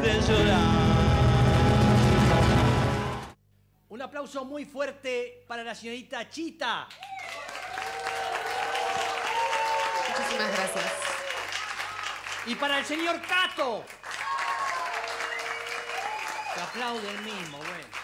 de llorar. Un aplauso muy fuerte para la señorita Chita. Muchísimas gracias. Y para el señor Cato. Se aplaude el mismo, bueno.